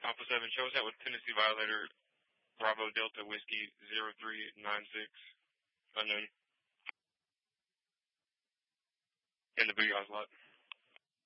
Alpha 7, show us that with Tennessee Violator, Bravo Delta Whiskey 0396, unknown. In the Booyah slot.